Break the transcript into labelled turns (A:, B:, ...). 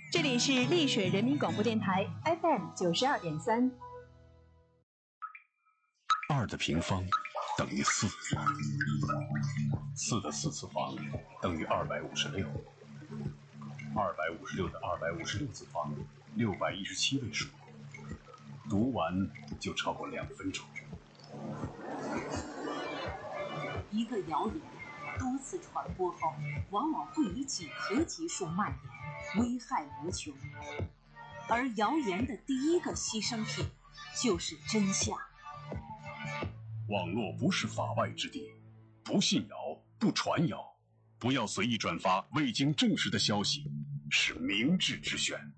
A: 这里是丽水人民广播电台 FM 92.3。
B: 2的平方等于4，4的4次方等于256，256的256次方617位数，读完就超过2分钟。
C: 一个谣言多次传播后，往往会以几何级数蔓延，危害无穷。而谣言的第一个牺牲品就是真相。
B: 网络不是法外之地，不信谣，不传谣，不要随意转发未经证实的消息，是明智之选。